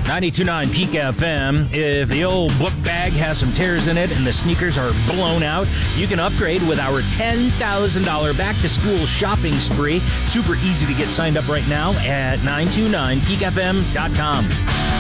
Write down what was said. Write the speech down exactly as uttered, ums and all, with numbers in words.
ninety-two point nine Peak F M. If the old book bag has some tears in it and the sneakers are blown out, you can upgrade with our ten thousand dollars back-to-school shopping spree. Super easy to get signed up right now at nine two nine peak f m dot com.